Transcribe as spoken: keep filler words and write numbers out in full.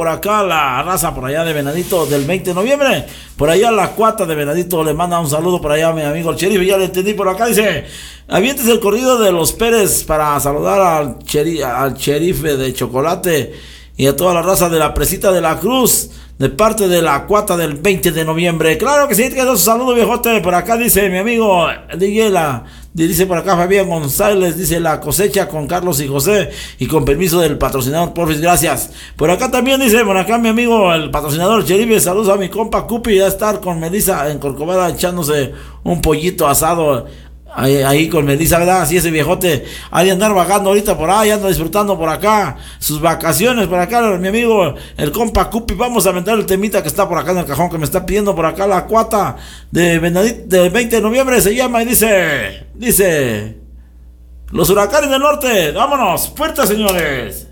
por acá la raza por allá de Venadito del veinte de noviembre. Por allá la cuata de Venadito le manda un saludo por allá a mi amigo el sheriff. Ya le entendí por acá, dice: avientes el corrido de los Pérez para saludar al, cheri al sheriff de Chocolate y a toda la raza de la Presita de la Cruz, de parte de la cuata del veinte de noviembre. Claro que sí, que un saludo, viejote. Por acá dice mi amigo D J, la, dice por acá Fabián González, dice: la cosecha con Carlos y José, y con permiso del patrocinador, porfis, gracias. Por acá también dice, por acá mi amigo el patrocinador Cheribe, saludos a mi compa Cupi, a estar con Melissa en Corcovada echándose un pollito asado. Ahí, ahí con Melissa, ¿verdad? Así ese viejote ha de andar vagando ahorita por ahí, anda disfrutando por acá sus vacaciones por acá, mi amigo el compa Cupi. Vamos a aventar el temita que está por acá en el cajón, que me está pidiendo por acá la cuata de Venadito del veinte de noviembre, se llama, y dice, dice: Los Huracanes del Norte. Vámonos, fuertes, señores.